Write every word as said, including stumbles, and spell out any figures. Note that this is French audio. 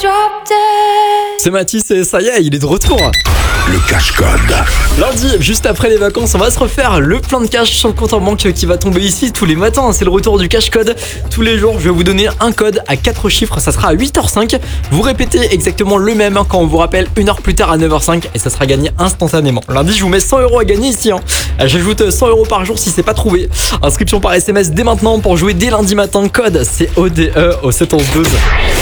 C'est Mathis et ça y est, il est de retour. Le cache-code. Lundi, juste après les vacances, on va se refaire le plein de cash sur le compte en banque qui va tomber ici tous les matins. C'est le retour du cache-code. Tous les jours, je vais vous donner un code à quatre chiffres. Ça sera à huit heures cinq. Vous répétez exactement le même quand on vous rappelle une heure plus tard à neuf heures cinq et ça sera gagné instantanément. Lundi, je vous mets cent euros à gagner ici. Hein. J'ajoute cent euros par jour si c'est pas trouvé. Inscription par S M S dès maintenant pour jouer dès lundi matin. Code C O D E au sept onze douze.